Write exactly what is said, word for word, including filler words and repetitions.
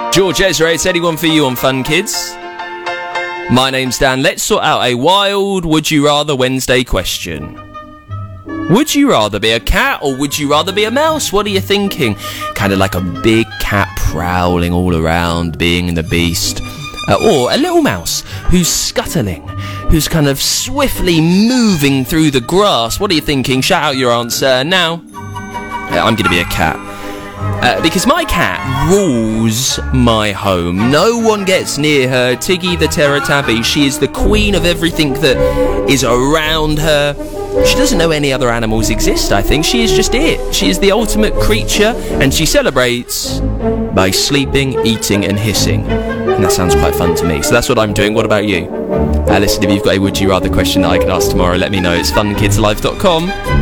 George Ezra, it's anyone for you on Fun Kids. My name's Dan. Let's sort out a wild Would You Rather Wednesday question. Would you rather be a cat or would you rather be a mouse? What are you thinking? Kind of like a big cat prowling all around, being the beast. Uh, or a little mouse who's scuttling, who's kind of swiftly moving through the grass. What are you thinking? Shout out your answer now. Uh, I'm going to be a cat. Uh, because my cat rules my home. No one gets near her. Tiggy the Teletubby, she is the queen of everything that is around her. She doesn't know any other animals exist, I think. She is just it. She is the ultimate creature, and she celebrates by sleeping, eating, and hissing. And that sounds quite fun to me. So that's what I'm doing. What about you? Uh, listen, if you've got a Would You Rather question that I can ask tomorrow, let me know. It's fun kids live dot com.